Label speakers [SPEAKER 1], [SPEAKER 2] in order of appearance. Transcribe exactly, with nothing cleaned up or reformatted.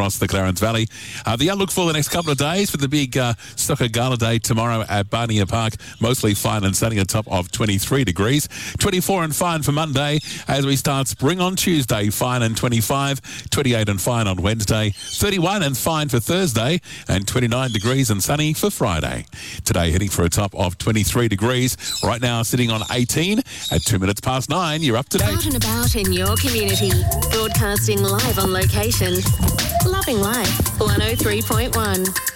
[SPEAKER 1] across the Clarence Valley. Uh, the outlook for the next couple of days for the big uh, Soccer Gala Day tomorrow at Barnier Park, mostly fine and sunny, a top of twenty-three degrees. twenty-four and fine for Monday as we start spring on Tuesday, fine and twenty-five. twenty-eight and fine on Wednesday. thirty-one and fine for Thursday and twenty-nine degrees and sunny for Friday. Today heading for a top of twenty-three degrees. Right now sitting on eighteen at two minutes past nine. You're up to date.
[SPEAKER 2] Out and about in your community. Broadcasting live on location. Loving Life one oh three point one.